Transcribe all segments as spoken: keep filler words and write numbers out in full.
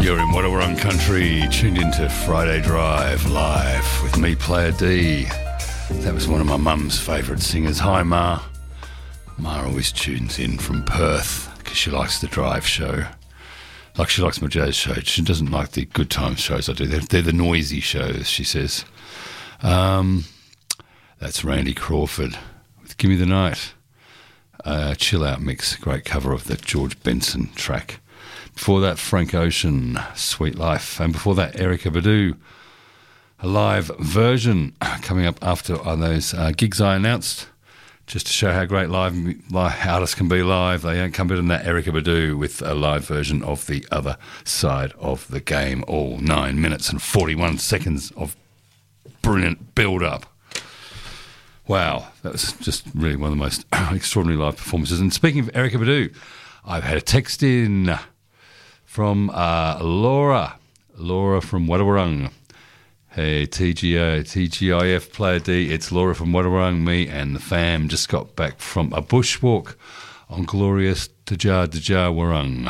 You're in Wadawurrung Country, tuned into Friday Drive live with me, Player D. That was one of my mum's favourite singers. Hi, Ma. Ma always tunes in from Perth because she likes the drive show. Like she likes my jazz show. She doesn't like the good times shows I do. They're, they're the noisy shows, she says. Um, that's Randy Crawford with Gimme the Night. Uh, chill out mix, great cover of the George Benson track. Before that, Frank Ocean, Sweet Life. And before that, Erykah Badu, a live version coming up after on those uh, gigs I announced, just to show how great live, live artists can be live. They don't come better than that. Erykah Badu with a live version of The Other Side of the Game. All nine minutes and forty-one seconds of brilliant build-up. Wow, that was just really one of the most extraordinary live performances. And speaking of Erykah Badu, I've had a text in from uh, Laura, Laura from Wadawurrung. Hey, T G I, T G I F Player D, it's Laura from Wadawurrung. Me and the fam just got back from a bushwalk on glorious Dja Dja Wurrung.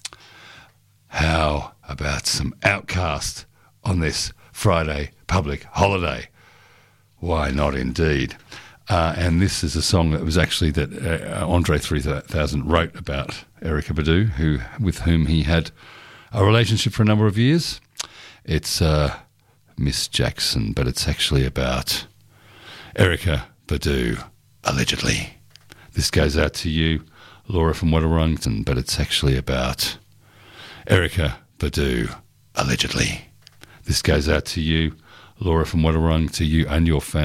How about some Outcast on this Friday public holiday? Why not indeed? Uh, and this is a song that was actually that uh, Andre three thousand wrote about Erykah Badu, who with whom he had a relationship for a number of years. It's uh, Miss Jackson, but it's actually about Erykah Badu, allegedly. This goes out to you, Laura from Wadawurrung, but it's actually about Erykah Badu, allegedly. This goes out to you, Laura from Wadawurrung, to you and your family.